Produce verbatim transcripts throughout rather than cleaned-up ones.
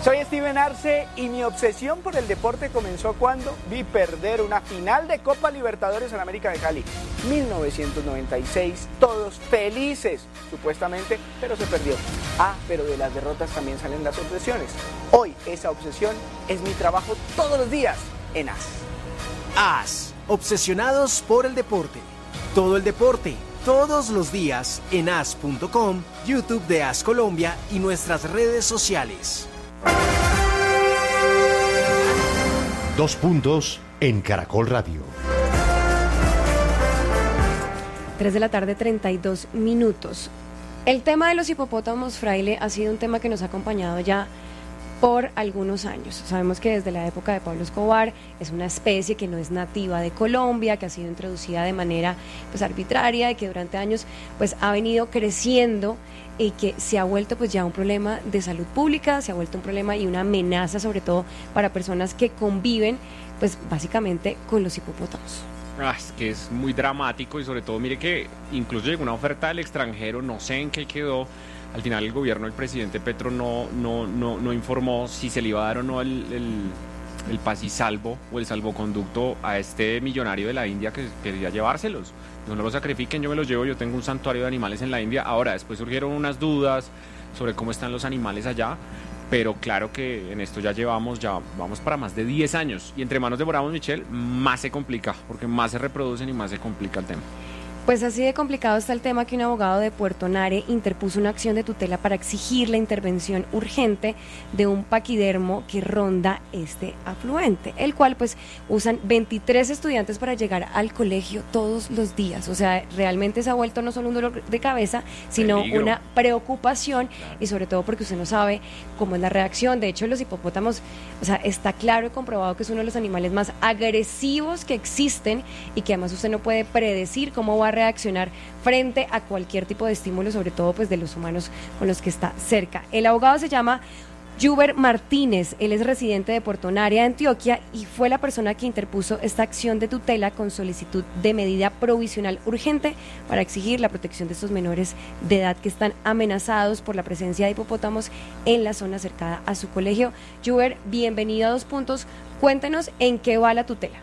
Soy Steven Arce y mi obsesión por el deporte comenzó cuando vi perder una final de Copa Libertadores en América de Cali. mil novecientos noventa y seis, todos felices, supuestamente, pero se perdió. Ah, pero de las derrotas también salen las obsesiones. Hoy esa obsesión es mi trabajo todos los días en A S. A S, obsesionados por el deporte. Todo el deporte, todos los días en A S punto com, YouTube de A S Colombia y nuestras redes sociales. Dos puntos en Caracol Radio. tres de la tarde, treinta y dos minutos. El tema de los hipopótamos, Fraile, ha sido un tema que nos ha acompañado ya por algunos años. Sabemos que desde la época de Pablo Escobar es una especie que no es nativa de Colombia, que ha sido introducida de manera pues arbitraria y que durante años pues ha venido creciendo y que se ha vuelto pues ya un problema de salud pública, se ha vuelto un problema y una amenaza sobre todo para personas que conviven pues básicamente con los hipopótamos. Ah, es que es muy dramático y sobre todo mire que incluso llegó una oferta del extranjero, no sé en qué quedó. Al final el gobierno del presidente Petro no, no, no, no informó si se le iba a dar o no el, el, el paz y salvo o el salvoconducto a este millonario de la India que quería llevárselos. No, no lo sacrifiquen, yo me los llevo, yo tengo un santuario de animales en la India. Ahora, después surgieron unas dudas sobre cómo están los animales allá, pero claro que en esto ya llevamos, ya vamos para más de diez años. Y entre manos de Bravo Michel, más se complica, porque más se reproducen y más se complica el tema. Pues así de complicado está el tema que un abogado de Puerto Nare interpuso una acción de tutela para exigir la intervención urgente de un paquidermo que ronda este afluente, el cual pues usan veintitrés estudiantes para llegar al colegio todos los días. O sea, realmente se ha vuelto no solo un dolor de cabeza, sino Peligro. Una preocupación, claro. Y sobre todo porque usted no sabe cómo es la reacción. De hecho, los hipopótamos, o sea, está claro y comprobado que es uno de los animales más agresivos que existen y que además usted no puede predecir cómo va a reaccionar frente a cualquier tipo de estímulo, sobre todo pues de los humanos con los que está cerca. El abogado se llama Juber Martínez, él es residente de Puerto Nare, Antioquia, y fue la persona que interpuso esta acción de tutela con solicitud de medida provisional urgente para exigir la protección de estos menores de edad que están amenazados por la presencia de hipopótamos en la zona cercana a su colegio. Juber, bienvenido a Dos Puntos, cuéntenos en qué va la tutela.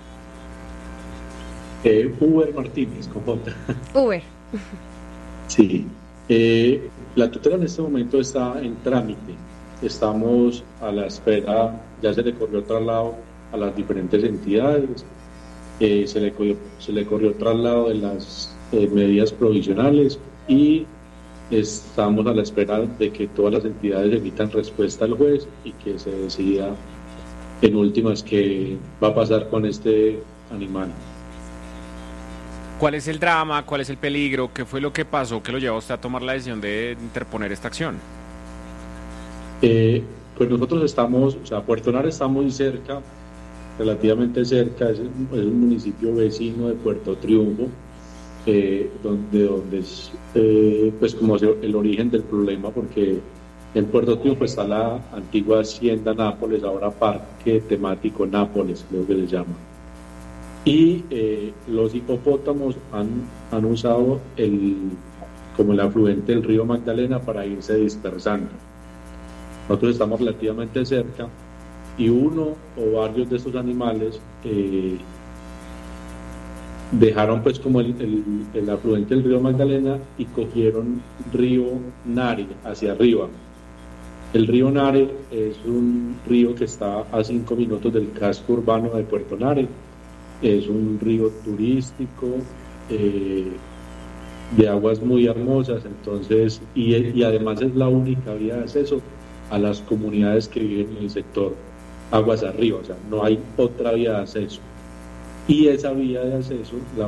Eh, Uber Martínez, con J. Uber. Sí. Eh, la tutela en este momento está en trámite. Estamos a la espera, ya se le corrió traslado a las diferentes entidades, eh, se, le corrió, se le corrió traslado de las eh, medidas provisionales y estamos a la espera de que todas las entidades emitan respuesta al juez y que se decida en últimas qué va a pasar con este animal. ¿Cuál es el drama? ¿Cuál es el peligro? ¿Qué fue lo que pasó que lo llevó a usted a tomar la decisión de interponer esta acción? Eh, pues nosotros estamos, o sea, Puerto Nare está muy cerca, relativamente cerca, es, es un municipio vecino de Puerto Triunfo, eh, donde, donde es eh, pues como el origen del problema, porque en Puerto Triunfo está la antigua Hacienda Nápoles, ahora Parque Temático Nápoles, creo que se llama. Y eh, los hipopótamos han, han usado el, como el afluente del río Magdalena para irse dispersando. Nosotros estamos relativamente cerca y uno o varios de estos animales eh, dejaron pues como el, el, el afluente del río Magdalena y cogieron río Nare hacia arriba. El río Nare es un río que está a cinco minutos del casco urbano de Puerto Nare. Es un río turístico, eh, de aguas muy hermosas, entonces, y, y además es la única vía de acceso a las comunidades que viven en el sector aguas arriba, o sea, no hay otra vía de acceso. Y esa vía de acceso la